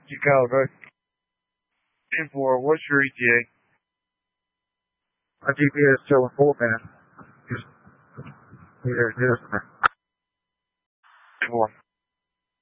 Chicago. 10-4, what's your ETA? My GPS is showing 4 minutes. Just, here's 4.